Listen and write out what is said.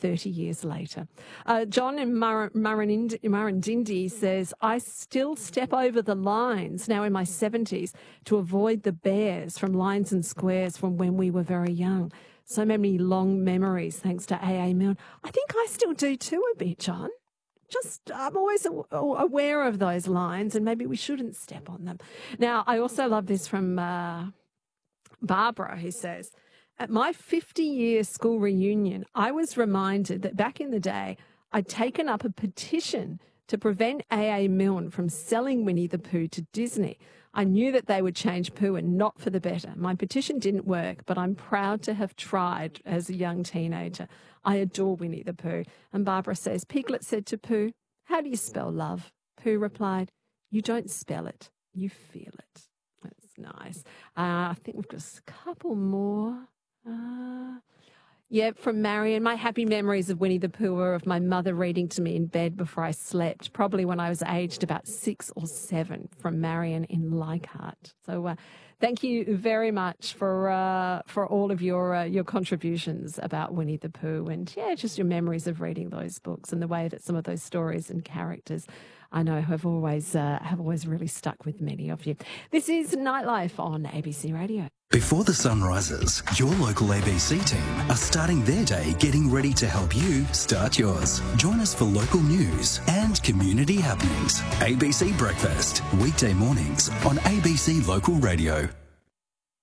30 years later. John in Murrindindi says, I still step over the lines now in my 70s to avoid the bears from lines and squares from when we were very young. So many long memories thanks to AA Milne. I think I still do too a bit, John. I'm always aware of those lines and maybe we shouldn't step on them. Now, I also love this from Barbara, who says, at my 50-year school reunion, I was reminded that back in the day, I'd taken up a petition to prevent AA Milne from selling Winnie the Pooh to Disney. I knew that they would change Pooh and not for the better. My petition didn't work, but I'm proud to have tried as a young teenager. I adore Winnie the Pooh. And Barbara says, Piglet said to Pooh, how do you spell love? Pooh replied, you don't spell it, you feel it. That's nice. I think we've got a couple more. From Marion. My happy memories of Winnie the Pooh are of my mother reading to me in bed before I slept, probably when I was aged about 6 or 7, from Marion in Leichhardt. So thank you very much for all of your contributions about Winnie the Pooh and, just your memories of reading those books and the way that some of those stories and characters I know have always really stuck with many of you. This is Nightlife on ABC Radio. Before the sun rises, your local ABC team are starting their day getting ready to help you start yours. Join us for local news and community happenings. ABC Breakfast, weekday mornings on ABC Local Radio.